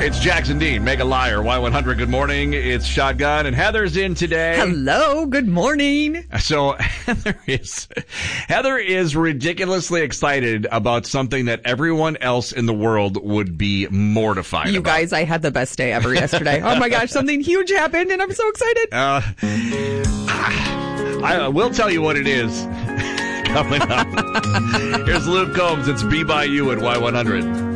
It's Jackson Dean, Mega Liar, Y100. Good morning. It's Shotgun, and Heather's in today. Hello. Good morning. So Heather is ridiculously excited about something that everyone else in the world would be mortified about. You guys, I had the best day ever yesterday. Oh my gosh, something huge happened, and I'm so excited. I will tell you what it is coming up. Here's Luke Combs. It's Be By You at Y100.